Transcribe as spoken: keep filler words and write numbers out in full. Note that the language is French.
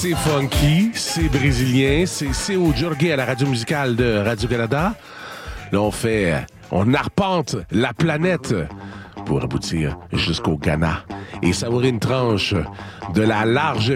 C'est funky, c'est brésilien, c'est C O Jorge à la radio musicale de Radio-Canada. Là, on fait, on arpente la planète pour aboutir jusqu'au Ghana et savourer une tranche de la large